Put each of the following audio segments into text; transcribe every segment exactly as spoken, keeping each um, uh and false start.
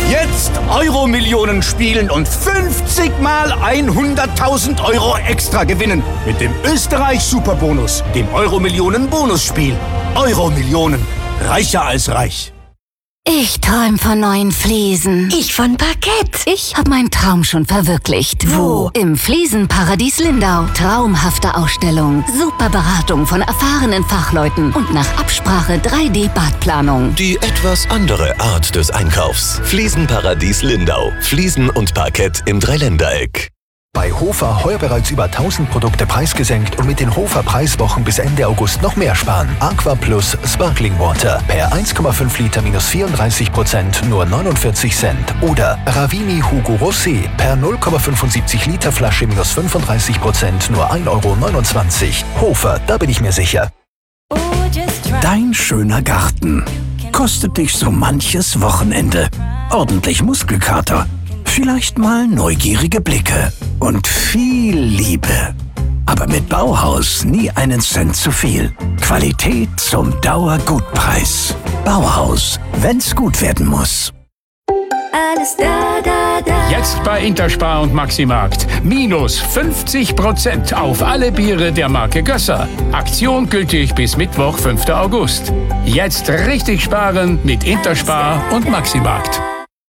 Jetzt Euro-Millionen spielen und fünfzig mal hunderttausend Euro extra gewinnen. Mit dem Österreich-Superbonus, dem Euro-Millionen-Bonusspiel. Euro-Millionen. Reicher als reich. Ich träum von neuen Fliesen. Ich von Parkett. Ich habe meinen Traum schon verwirklicht. Wo? Im Fliesenparadies Lindau. Traumhafte Ausstellung, super Beratung von erfahrenen Fachleuten und nach Absprache drei D-Badplanung. Die etwas andere Art des Einkaufs. Fliesenparadies Lindau. Fliesen und Parkett im Dreiländereck. Bei Hofer heuer bereits über tausend Produkte preisgesenkt und mit den Hofer Preiswochen bis Ende August noch mehr sparen. Aqua Plus Sparkling Water per eins Komma fünf Liter minus vierunddreißig Prozent nur neunundvierzig Cent. Oder Ravini Hugo Rosé per null Komma fünfundsiebzig Liter Flasche minus fünfunddreißig Prozent nur ein Euro neunundzwanzig. Hofer, da bin ich mir sicher. Dein schöner Garten kostet dich so manches Wochenende. Ordentlich Muskelkater. Vielleicht mal neugierige Blicke und viel Liebe. Aber mit Bauhaus nie einen Cent zu viel. Qualität zum Dauergutpreis. Bauhaus, wenn's gut werden muss. Alles da, da, da. Jetzt bei Interspar und Maximarkt. Minus fünfzig Prozent auf alle Biere der Marke Gösser. Aktion gültig bis Mittwoch, fünften August. Jetzt richtig sparen mit Interspar und Maximarkt.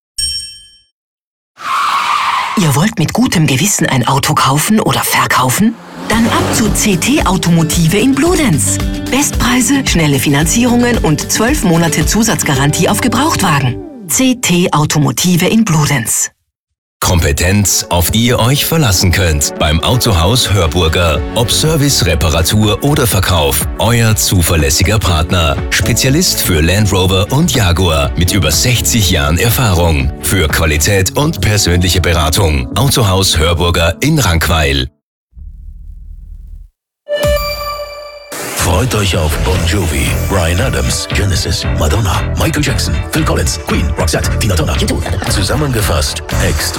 Ihr wollt mit gutem Gewissen ein Auto kaufen oder verkaufen? Dann ab zu C T Automotive in Bludenz. Bestpreise, schnelle Finanzierungen und zwölf Monate Zusatzgarantie auf Gebrauchtwagen. C T Automotive in Bludenz. Kompetenz, auf die ihr euch verlassen könnt. Beim Autohaus Hörburger. Ob Service, Reparatur oder Verkauf. Euer zuverlässiger Partner. Spezialist für Land Rover und Jaguar. Mit über sechzig Jahren Erfahrung. Für Qualität und persönliche Beratung. Autohaus Hörburger in Rankweil. Freut euch auf Bon Jovi, Bryan Adams, Genesis, Madonna, Michael Jackson, Phil Collins, Queen, Roxette, Tina Turner. Zusammengefasst extra.